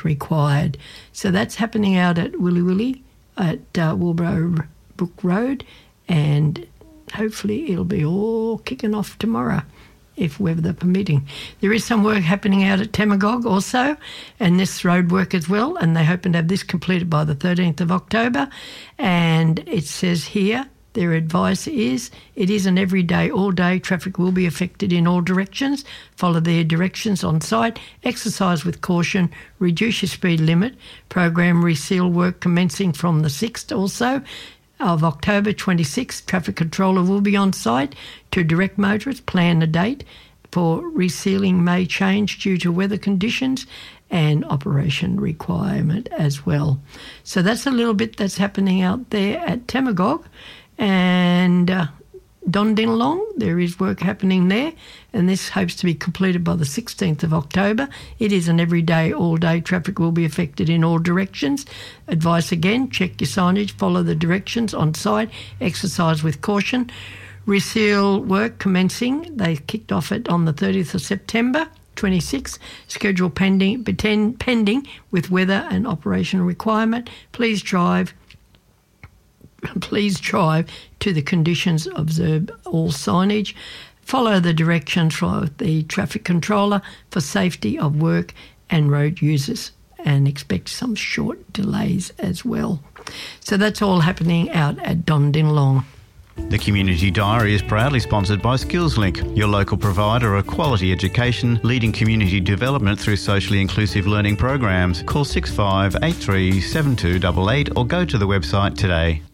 required. So that's happening out at Willy Willy at Wilbro Brook Road, and hopefully it'll be all kicking off tomorrow, if weather permitting. There is some work happening out at Temagog also, and this road work as well, and they're hoping to have this completed by the 13th of October. And it says here, their advice is, it is an everyday, all-day, traffic will be affected in all directions. Follow their directions on site, exercise with caution, reduce your speed limit. Program reseal work commencing from the 6th also of October 26th. Traffic controller will be on site to direct motorists. Plan a date for resealing may change due to weather conditions and operation requirement as well. So that's a little bit that's happening out there at Temagog. And Dondinalong, there is work happening there, and this hopes to be completed by the 16th of October. It is an everyday, all-day, traffic will be affected in all directions. Advice again, check your signage, follow the directions on site, exercise with caution. Reseal work commencing, they kicked off it on the 30th of September 26, schedule pending with weather and operation requirement. Please drive to the conditions, observe all signage, follow the directions from the traffic controller for safety of work and road users, and expect some short delays as well. So that's all happening out at Dondinalong. The Community Diary is proudly sponsored by SkillsLink, your local provider of quality education, leading community development through socially inclusive learning programs. Call 6583 7288 or go to the website today.